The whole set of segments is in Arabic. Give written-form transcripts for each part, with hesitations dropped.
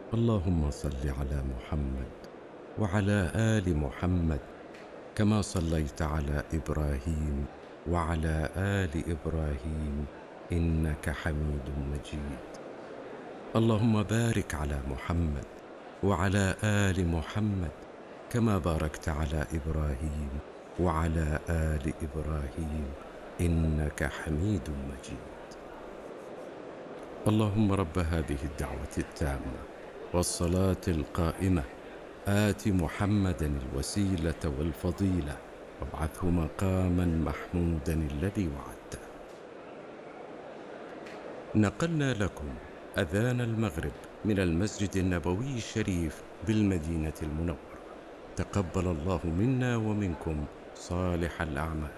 اللهم صل على محمد وعلى آل محمد كما صليت على إبراهيم وعلى آل إبراهيم إنك حميد مجيد. اللهم بارك على محمد وعلى آل محمد كما باركت على إبراهيم وعلى آل إبراهيم إنك حميد مجيد. اللهم رب هذه الدعوة التامة والصلاة القائمة آت محمدا الوسيلة والفضيلة وابعثه مقاما محمودا الذي وعدته. نقلنا لكم أذان المغرب من المسجد النبوي الشريف بالمدينة المنورة. تقبل الله منا ومنكم صالح الأعمال.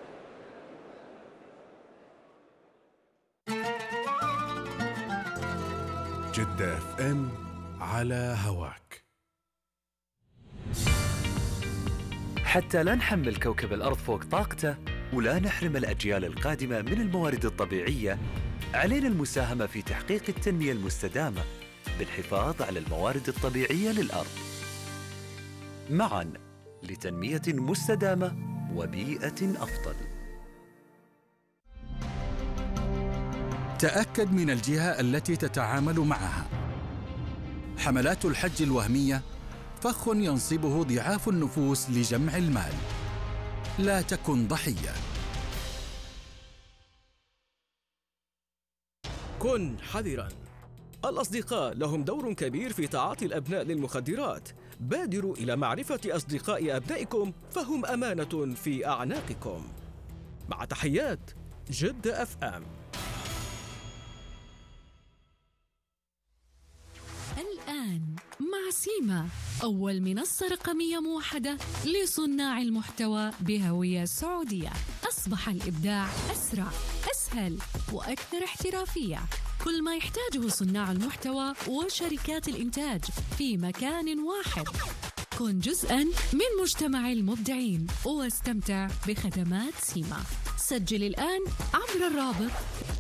جدة FM على هواك. حتى لا نحمل كوكب الأرض فوق طاقته ولا نحرم الأجيال القادمة من الموارد الطبيعية، علينا المساهمة في تحقيق التنمية المستدامة بالحفاظ على الموارد الطبيعية للأرض، معاً لتنمية مستدامة وبيئة أفضل. تأكد من الجهة التي تتعامل معها. حملات الحج الوهمية فخ ينصبه ضعاف النفوس لجمع المال. لا تكن ضحية. كن حذراً. الأصدقاء لهم دور كبير في تعاطي الأبناء للمخدرات. بادروا إلى معرفة أصدقاء أبنائكم فهم أمانة في أعناقكم. مع تحيات جدة FM. الآن مع سيما، أول منصة رقمية موحدة لصناع المحتوى بهوية سعودية. أصبح الإبداع أسرع، أسهل وأكثر احترافية. كل ما يحتاجه صناع المحتوى وشركات الإنتاج في مكان واحد. كن جزءاً من مجتمع المبدعين واستمتع بخدمات سيما. سجل الآن عبر الرابط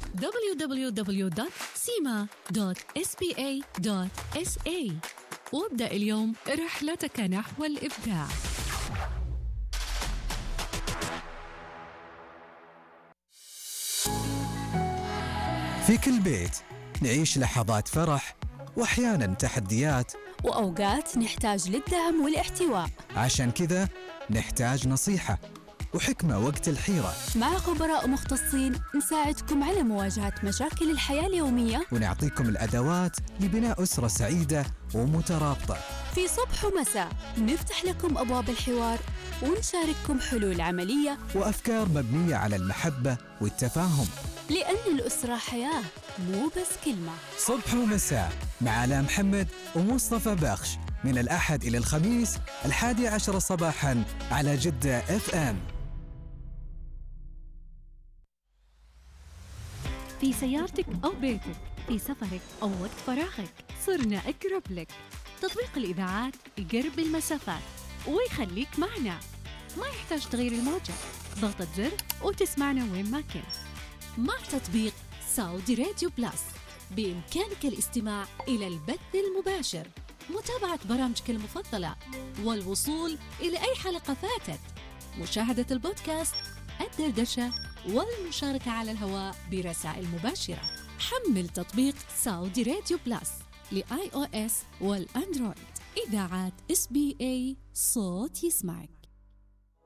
www.sima.spa.sa وابدأ اليوم رحلتك نحو الإبداع. في كل بيت نعيش لحظات فرح وأحياناً تحديات، وأوقات نحتاج للدعم والاحتواء. عشان كذا نحتاج نصيحة وحكمة وقت الحيرة. مع خبراء مختصين نساعدكم على مواجهة مشاكل الحياة اليومية، ونعطيكم الأدوات لبناء أسرة سعيدة ومترابطة. في صبح ومساء نفتح لكم أبواب الحوار ونشارككم حلول عملية وأفكار مبنية على المحبة والتفاهم، لأن الأسرة حياة مو بس كلمة. صبح ومساء مع آلاء محمد ومصطفى بخش، من الأحد إلى الخميس 11 صباحاً على جدة FM. في سيارتك أو بيتك، في سفرك أو وقت فراغك، صرنا أقرب لك. تطبيق الإذاعات يقرب المسافات ويخليك معنا. ما يحتاج تغيير الموجة، ضغطة زر وتسمعنا وين ما كنت. مع تطبيق سعودي راديو بلس بإمكانك الاستماع إلى البث المباشر، متابعة برامجك المفضلة، والوصول إلى أي حلقة فاتت، مشاهدة البودكاست، الدردشة، والمشاركة على الهواء برسائل مباشرة. حمل تطبيق سعودي راديو بلس لآي أو إس والأندرويد. إذاعات SBA، صوت يسمعك.